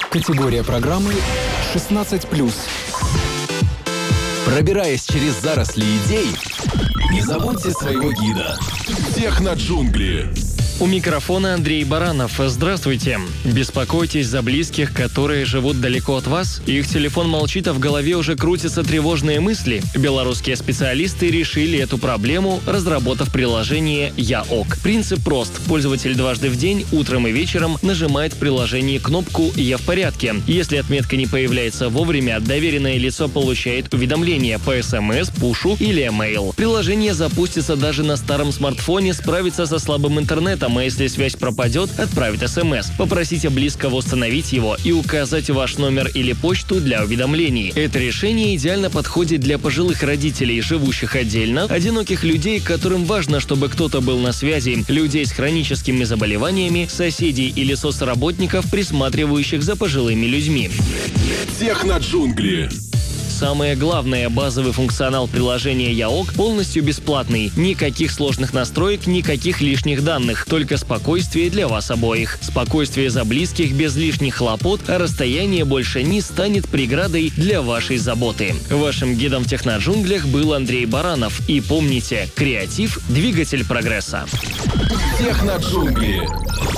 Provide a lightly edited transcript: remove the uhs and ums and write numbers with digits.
Категория программы 16+. Пробираясь через заросли идей, не забудьте своего гида. Техноджунгли. У микрофона Андрей Баранов. Здравствуйте. Беспокойтесь за близких, которые живут далеко от вас? Их телефон молчит, а в голове уже крутятся тревожные мысли? Белорусские специалисты решили эту проблему, разработав приложение «Я ок». Принцип прост. Пользователь дважды в день, утром и вечером, нажимает в приложении кнопку «Я в порядке». Если отметка не появляется вовремя, доверенное лицо получает уведомление по СМС, пушу или email. Приложение запустится даже на старом смартфоне, справится со слабым интернетом, а если связь пропадет, отправит СМС. Попросите близкого установить его и указать ваш номер или почту для уведомлений. Это решение идеально подходит для пожилых родителей, живущих отдельно, одиноких людей, которым важно, чтобы кто-то был на связи, людей с хроническими заболеваниями, соседей или соцработников, присматривающих за пожилыми людьми. Техноджунгли. Самое главное, базовый функционал приложения «Я ок» полностью бесплатный. Никаких сложных настроек, никаких лишних данных. Только спокойствие для вас обоих. Спокойствие за близких без лишних хлопот, а расстояние больше не станет преградой для вашей заботы. Вашим гидом в техноджунглях был Андрей Баранов. И помните, креатив – двигатель прогресса. Техноджунгли.